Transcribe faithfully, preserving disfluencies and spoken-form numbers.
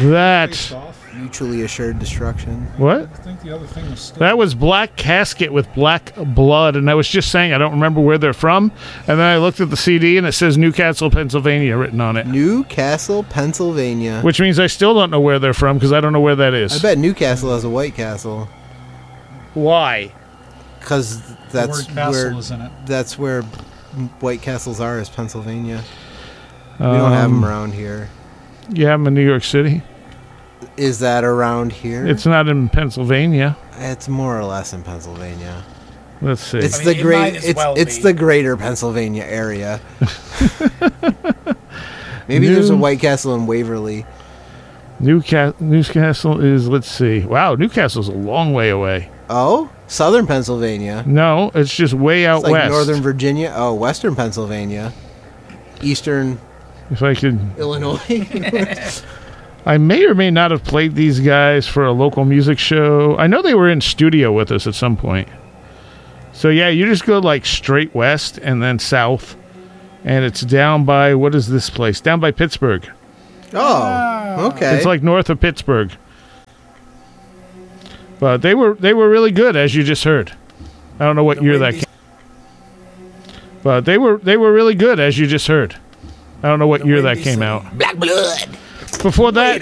That. Mutually assured destruction. What? I think the other thing was still... That was Black Casket with Black Blood, and I was just saying I don't remember where they're from, and then I looked at the C D and it says Newcastle, Pennsylvania written on it. Newcastle, Pennsylvania. Which means I still don't know where they're from because I don't know where that is. I bet Newcastle has a White Castle. Why? Because that's the word castle where is in it. that's where White Castles are, is Pennsylvania. Um, We don't have them around here. You have them in New York City? Is that around here? It's not in Pennsylvania. It's more or less in Pennsylvania. Let's see. It's I mean, the it great. might as It's well it's be. the greater Pennsylvania area. Maybe New- there's a White Castle in Waverly. Newcastle, Newcastle is, let's see. Wow, Newcastle's a long way away. Oh, southern Pennsylvania. No, it's just way out It's like west. northern Virginia. Oh, western Pennsylvania. Eastern If I could, Illinois. I may or may not have played these guys for a local music show. I know they were in studio with us at some point. So yeah, you just go like straight west and then south, and it's down by, what is this place? Down by Pittsburgh. Oh, okay. It's like north of Pittsburgh. But they were they were really good, as you just heard. I don't know what year that came. But they were they were really good, as you just heard. I don't know what year that came out. Black blood. Before that,